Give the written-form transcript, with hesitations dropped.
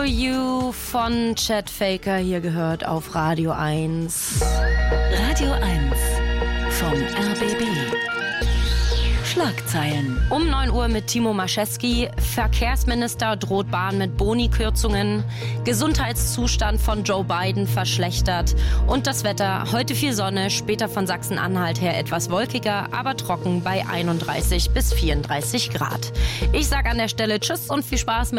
You von Chet Faker hier gehört auf Radio 1. Radio 1 vom RBB. Schlagzeilen. Um 9 Uhr mit Timo Maschewski. Verkehrsminister droht Bahn mit Boni-Kürzungen. Gesundheitszustand von Joe Biden verschlechtert. Und das Wetter. Heute viel Sonne, später von Sachsen-Anhalt her etwas wolkiger, aber trocken bei 31 bis 34 Grad. Ich sage an der Stelle Tschüss und viel Spaß mit